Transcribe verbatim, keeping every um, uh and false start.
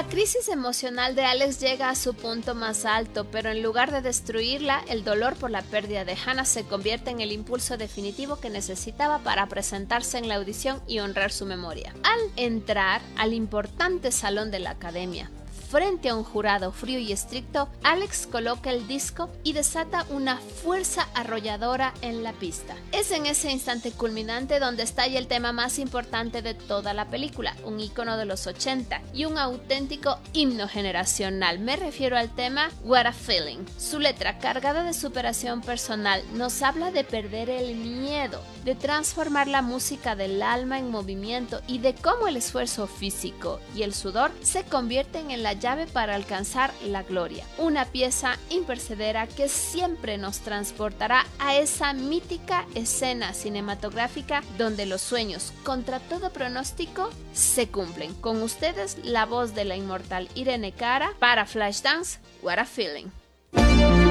La crisis emocional de Alex llega a su punto más alto, pero en lugar de destruirla, el dolor por la pérdida de Hannah se convierte en el impulso definitivo que necesitaba para presentarse en la audición y honrar su memoria. Al entrar al importante salón de la academia, frente a un jurado frío y estricto, Alex coloca el disco y desata una fuerza arrolladora en la pista. Es en ese instante culminante donde estalla el tema más importante de toda la película, un ícono de los ochenta y un auténtico himno generacional. Me refiero al tema What a Feeling. Su letra, cargada de superación personal, nos habla de perder el miedo, de transformar la música del alma en movimiento y de cómo el esfuerzo físico y el sudor se convierten en la llave para alcanzar la gloria. Una pieza imperecedera que siempre nos transportará a esa mítica escena cinematográfica donde los sueños, contra todo pronóstico, se cumplen. Con ustedes, la voz de la inmortal Irene Cara para Flashdance, What a Feeling.